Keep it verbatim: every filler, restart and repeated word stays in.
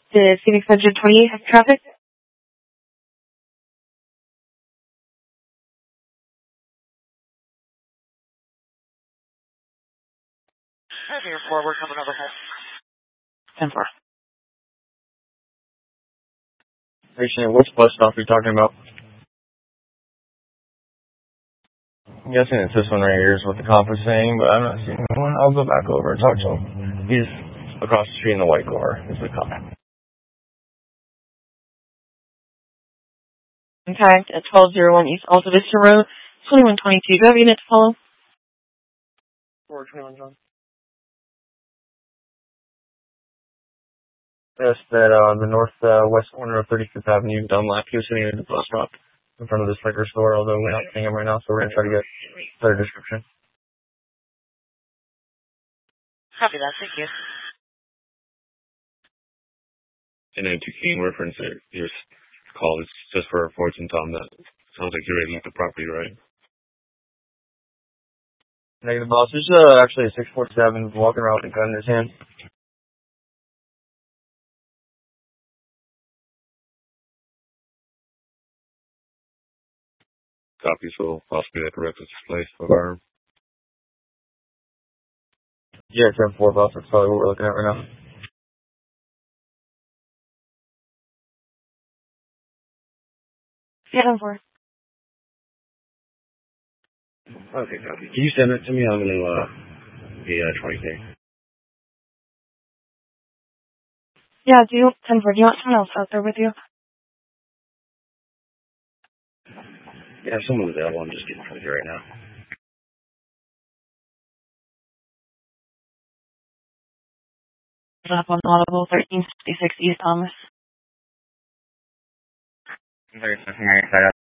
The Phoenix one twenty-eight has traffic. Here, four, we're coming over here. ten four. Appreciate it. Which bus stop are you talking about? I'm guessing it's this one right here is what the cop was saying, but I'm not seeing one. I'll go back over and talk to him. He's across the street in the white car. Is the cop. Contact at twelve oh one East Alta Vista Road, twenty-one twenty-two. Do you have a unit to follow? four twenty-one, John. Yes, that uh, the north uh, west corner of thirty-fifth Avenue, Dunlap. He was sitting at the bus stop in front of this liquor store, although we're not seeing him right now, so we're going to try to get a better description. Copy that, thank you. And then to King reference it, your call is just for reports and Tom that sounds like you're ready to the property, right? Negative, boss. There's uh, actually a six forty-seven walking around with a gun in his hand. Copy, so possibly that correct display of our... Yeah, ten four, boss. That's probably what we're looking at right now. Yeah, ten four. Okay, copy. Can you send it to me? I'm going to, uh, the uh, twenty K. Yeah, do you, ten four, do you want someone else out there with you? Yeah, if someone's available, I'm just getting twenty K right now. Up on Audible, thirteen sixty-six East Thomas. Very